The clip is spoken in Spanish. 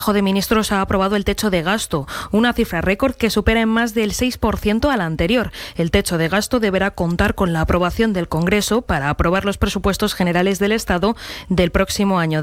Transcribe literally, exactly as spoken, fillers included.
Consejo de Ministros ha aprobado el techo de gasto, una cifra récord que supera en más del seis por ciento a la anterior. El techo de gasto deberá contar con la aprobación del Congreso para aprobar los presupuestos generales del Estado del próximo año.